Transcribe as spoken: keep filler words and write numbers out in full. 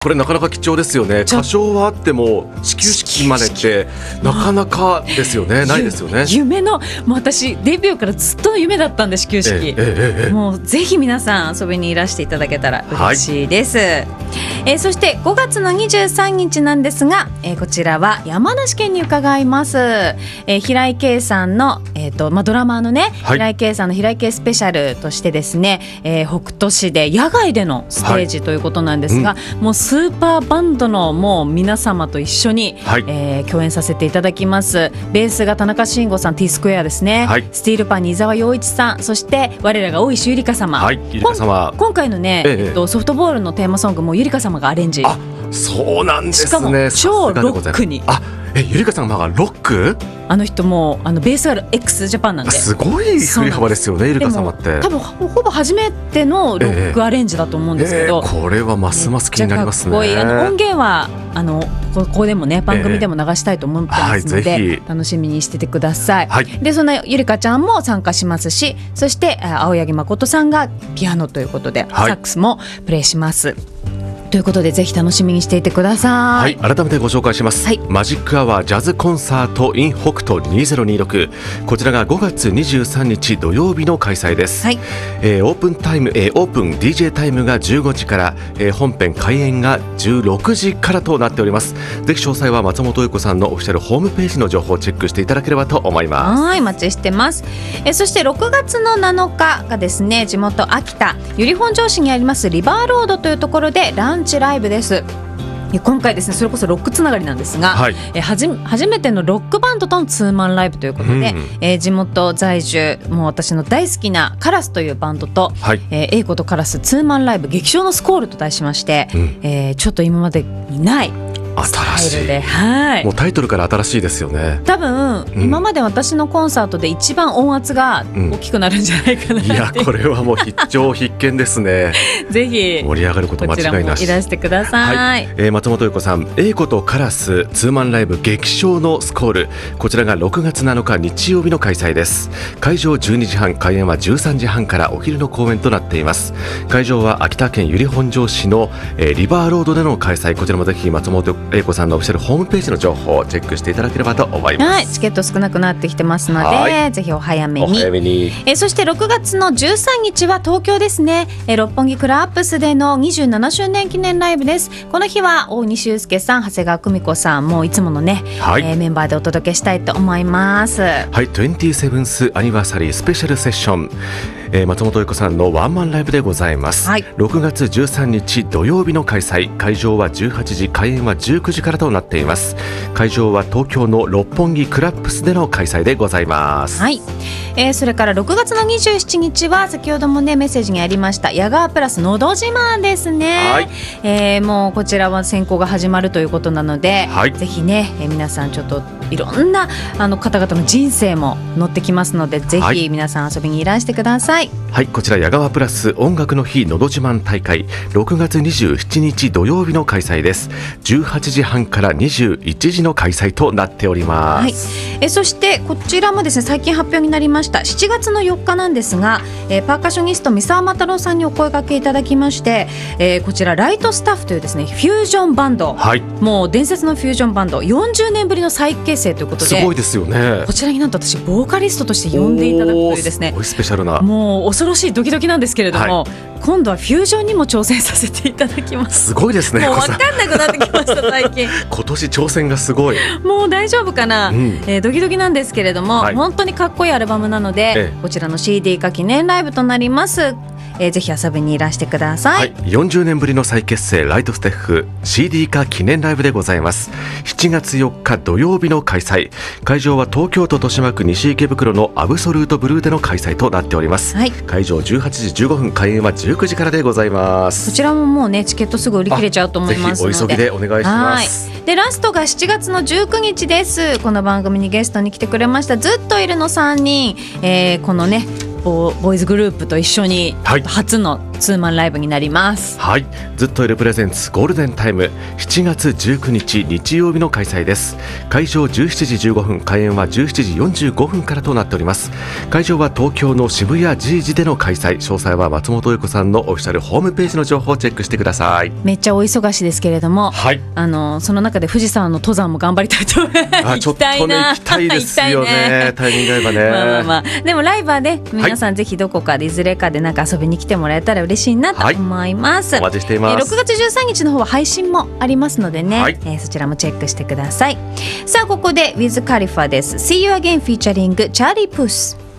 これなかなか貴重ですよね。歌唱はあっても始球式までってなかなかですよね。ないですよね。 夢の、もう私デビューからずっと夢だったんで、始球式、ええええ、もうぜひ皆さん遊びにいらしていただけたら嬉しいです、はい。えー、そしてごがつのにじゅうさんにちなんですが、えー、こちらは山梨県に伺います、えー、平井堅さんの、えーとまあ、ドラマーのね、はい、平井堅さんの平井堅スペシャルとしてですね、えー、北斗市で野外でのステージということなんですが、はい、うん、もうスーパーバンドのもう皆様と一緒に、はい、えー、共演させていただきます。ベースが田中慎吾さん、 T スクエアですね、はい、スティールパンに伊沢洋一さん、そして我らが大石ゆりか様、はい、ゆりか様、今回のね、えええっと、ソフトボールのテーマソングもゆりか様がアレンジ。 あ、そうなんですね。 しかも超ロックに。 あ、え、ゆりかさんがロック？ あの人もあのベースが X ジャパンなんで、 すごい振り幅ですよね、ゆりか様って。 多分ほぼ初めてのロックアレンジだと思うんですけど、 えーえー、これはますます気になりますね。 かっこいい。あの音源はあのここでもね、番組でも流したいと思ってますので、えーはい、楽しみにしててください、はい、でそんなゆりかちゃんも参加しますし、そして青柳誠さんがピアノということで、はい、サックスもプレイしますということで、ぜひ楽しみにしていてください。 はい、改めてご紹介します、はい、マジックアワージャズコンサート in 北斗にせんにじゅうろく、こちらがごがつにじゅうさんにち土曜日の開催です、はい、えー、オープンタイム、えー、オープン ディージェー タイムがじゅうごじから、えー、本編開演がじゅうろくじからとなっております。ぜひ詳細は松本優子さんのオフィシャルホームページの情報をチェックしていただければと思います。 はい、お待ちしてます。えー、そしてろくがつのなのかがですね、地元秋田由利本荘市にありますリバーロードというところでランチライブです。今回ですね、それこそロックつながりなんですが、はい、えはじ初めてのロックバンドとのツーマンライブということで、うん、えー、地元在住、もう私の大好きなカラスというバンドと、はい、えー、英子とカラスツーマンライブ劇場のスコールと題しまして、うん、えー、ちょっと今までにない新しいで、はい、 もうタイトルから新しいですよね。 多分、うん、今まで私のコンサートで一番音圧が大きくなるんじゃないかな、うん、 いや、これはもう必聴必見ですね。 ぜひ盛り上がること間違いなし。 こちらもいらしてください、はい、 えー、松本優子さん、英子とカラスツーマンライブ劇場のスコール、こちらがろくがつなのか日曜日の開催です。会場じゅうにじはん、開演はじゅうさんじはんからお昼の公演となっています。会場は秋田県由利本荘市の、えー、リバーロードでの開催。こちらもぜひ松本優子さんのオフィシャルホームページの情報をチェックしていただければと思います。 はい、チケット少なくなってきてますので、ぜひお早めに。 お早めに。 えそしてろくがつのじゅうさんにちは東京ですね、え六本木クラップスでのにじゅうななしゅうねん記念ライブです。この日は大西祐介さん、長谷川久美子さん、もういつものね、はい、えー、メンバーでお届けしたいと思います。 はい、にじゅうななth アニバーサリースペシャルセッション、えー、松本優子さんのワンマンライブでございます、はい、ろくがつじゅうさんにち土曜日の開催。会場はじゅうはちじ、開演はじゅうくじからとなっています。会場は東京の六本木クラップスでの開催でございます。 はい、えー、それからろくがつのにじゅうしちにちは先ほどもねメッセージにありましたヤガープラスのど自慢ですね、はい、えー、もうこちらは選考が始まるということなので、はい、ぜひね、えー、皆さんちょっといろんなあの方々の人生も載ってきますので、ぜひ皆さん遊びにいらしてください。 はい、こちらヤガワプラス音楽の日のど自慢大会、ろくがつにじゅうしちにち土曜日の開催です。じゅうはちじはんからにじゅういちじの開催となっております、はい、 えそしてこちらもですね、最近発表になりましたしちがつのよっかなんですが、えー、パーカッショニスト三沢又太郎さんにお声掛けいただきまして、えー、こちらライトスタッフというですねフュージョンバンド、はい、もう伝説のフュージョンバンドよんじゅうねんぶりの再結成ということで、 すごいですよね。 こちらになんと私ボーカリストとして呼んでいただくというですね、 すごいスペシャルな、 もう恐ろしいドキドキなんですけれども、はい、今度はフュージョンにも挑戦させていただきます。 すごいですね。 もう分かんなくなってきました最近今年挑戦がすごい。 もう大丈夫かな、うん、えー、ドキドキなんですけれども、はい、本当にかっこいいアルバムなので、ええ、こちらの シーディー 化記念ライブとなります。えー、ぜひ遊びにいらしてください、 はい、よんじゅうねんぶりの再結成ライトステッフ シーディー 化記念ライブでございます。しちがつよっか土曜日の開催。会場は東京都豊島区西池袋のアブソルートブルーでの開催となっております、はい、会場じゅうはちじじゅうごふん、開演はじゅうくじからでございます。 こちらももうねチケットすぐ売り切れちゃうと思いますので、 ぜひお急ぎでお願いします。 はい、でラストがしちがつのじゅうくにちです。この番組にゲストに来てくれましたずっといるのさんにん、えー、このねボーイズグループと一緒に初のツーマンライブになります。 はい、ずっといるプレゼンツゴールデンタイム、しちがつじゅうくにち日曜日の開催です。会場じゅうしちじじゅうごふん、開演はじゅうしちじよんじゅうごふんからとなっております。会場は東京の渋谷 ジージでの開催。詳細は松本優子さんのオフィシャルホームページの情報をチェックしてください。 めっちゃお忙しいですけれども、はい、あのその中で富士山の登山も頑張りたいと思います。 あ、ちょっとね行きたいですよ ね, ねタイミング合えばね。まあまあまあ、でもライブはね、皆さんぜひどこかでいずれかでなんか遊びに来てもらえたら嬉しいなと思います、 はい、お待ちしています。 えー、ろくがつじゅうさんにちの方は配信もありますのでね、はい、えー、そちらもチェックしてください。さあここで Wiz Khalifa です。 See You Again featuring Charlie Puth。